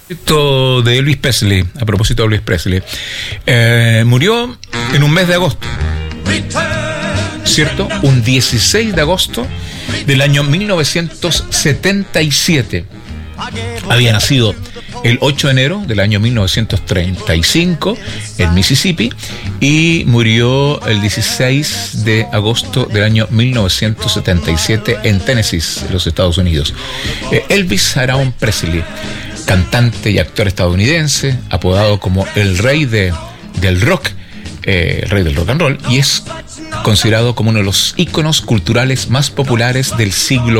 Esto de Elvis Presley, a propósito de Elvis Presley, murió en un mes de agosto, ¿cierto? Un 16 de agosto del año 1977. Había nacido el 8 de enero del año 1935 en Mississippi y murió el 16 de agosto del año 1977 en Tennessee, en los Estados Unidos. Elvis Aaron Presley, cantante y actor estadounidense, apodado como el rey del rock, el rey del rock and roll, y es considerado como uno de los íconos culturales más populares del siglo